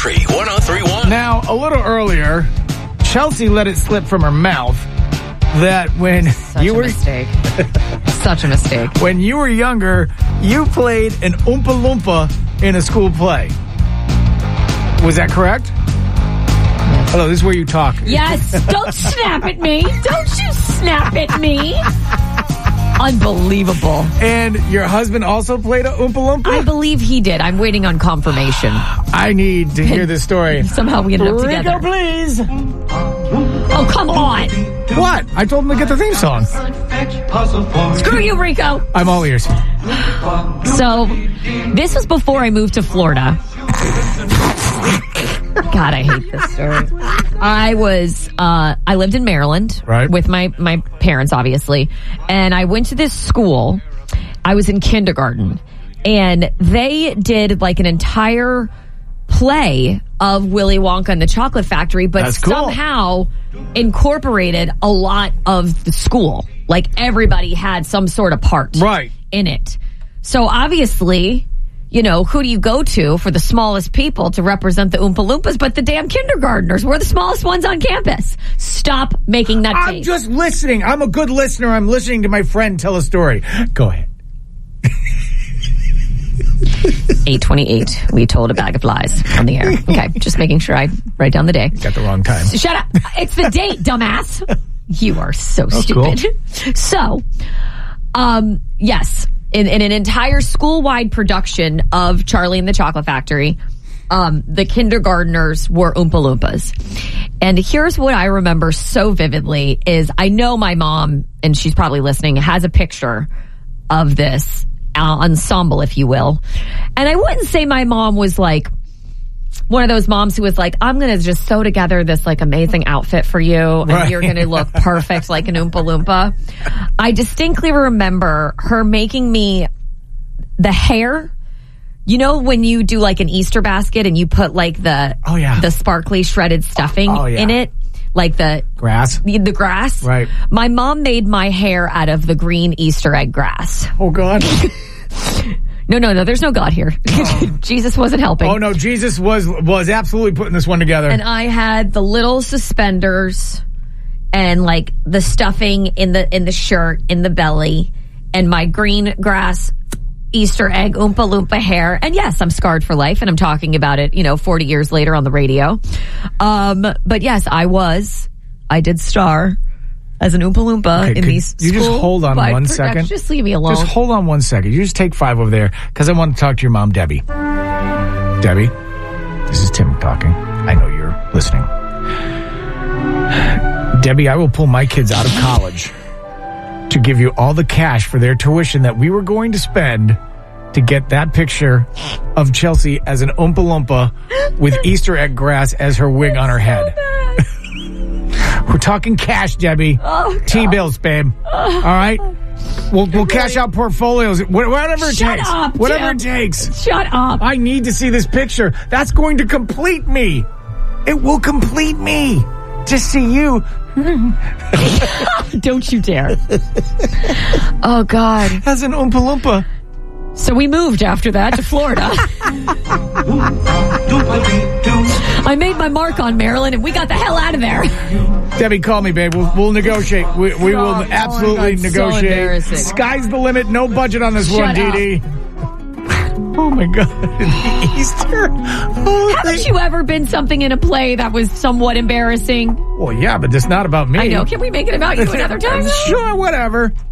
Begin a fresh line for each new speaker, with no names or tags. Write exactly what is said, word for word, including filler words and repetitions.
Pre one oh three point one.
Now, a little earlier, Chelsea let it slip from her mouth that when
Such
you
a
were
mistake. Such a mistake.
when you were younger, you played an Oompa Loompa in a school play. Was that correct?
Yes.
Hello, this is where you talk.
Yes. Don't snap at me. Don't you snap at me. Unbelievable.
And your husband also played a Oompa Loompa?
I believe he did. I'm waiting on confirmation.
I need to hear this story.
Somehow we ended up
Rico,
together.
please.
Oh, come on.
What? I told him to get the theme song.
Screw you, Rico.
I'm all ears.
So, this was before I moved to Florida. God, I hate this story. I was, uh, I lived in Maryland.
Right.
With my, my parents, obviously. And I went to this school. I was in kindergarten. And they did like an entire play of Willy Wonka and the Chocolate Factory, but
That's cool.
somehow incorporated a lot of the school. Like everybody had some sort of part
Right.
in it. So obviously, you know, who do you go to for the smallest people to represent the Oompa Loompas but the damn kindergartners? We're the smallest ones on campus. Stop making that
I'm
face.
just listening. I'm a good listener. I'm listening to my friend tell a story. Go ahead.
eight twenty-eight. We told a bag of lies on the air. Okay, just making sure I write down the day.
Got the wrong time.
Shut up. It's the date, dumbass. You are so
Oh,
stupid. So, um, yes, in, in an entire school-wide production of Charlie and the Chocolate Factory, um, the kindergartners were Oompa Loompas. And here's what I remember so vividly is I know my mom, and she's probably listening, has a picture of this uh, ensemble, if you will. And I wouldn't say my mom was like one of those moms who was like, I'm going to just sew together this like amazing outfit for you and
Right.
you're going to look perfect like an Oompa Loompa. I distinctly remember her making me the hair. You know when you do like an Easter basket and you put like the
Oh, yeah.
the sparkly shredded stuffing
Oh, yeah.
in it? Like the
Grass.
the, the grass?
Right.
My mom made my hair out of the green Easter egg grass.
Oh, God.
No, no, no, there's no God here. Jesus wasn't helping.
Oh, no. Jesus was was absolutely putting this one together.
And I had the little suspenders and like the stuffing in the in the shirt, in the belly, and my green grass Easter egg Oompa Loompa hair. And yes, I'm scarred for life, and I'm talking about it, you know, forty years later on the radio. Um, but yes, I was. I did star as an Oompa Loompa
Okay,
in
could
these
you just hold on
school-wide
one
productions.
second?
Just leave me alone.
Just hold on one second. You just take five over there because I want to talk to your mom, Debbie. Debbie, this is Tim talking. I know you're listening. Debbie, I will pull my kids out of college to give you all the cash for their tuition that we were going to spend to get that picture of Chelsea as an Oompa Loompa with Easter egg grass as her wig on her head. We're talking cash, Debbie.
Oh,
T-bills, babe. All right? We'll, we'll cash out portfolios. Wh- Whatever it
Shut
takes.
up,
Whatever
Tim.
it takes.
Shut up.
I need to see this picture. That's going to complete me. It will complete me. To see you.
Don't you dare. Oh, God.
As an Oompa Loompa.
So we moved after that to Florida. I made my mark on Maryland, and we got the hell out of there.
Debbie, call me, babe. We'll, we'll negotiate. We, we will
Oh,
absolutely
God, so
negotiate.
embarrassing.
Sky's the limit. No budget on this
Shut
one,
up.
Dee Dee. Oh, my God. Easter. Oh,
Haven't
they-
you ever been something in a play that was somewhat embarrassing?
Well, yeah, but it's not about me.
I know. Can we make it about you another time?
Sure, whatever.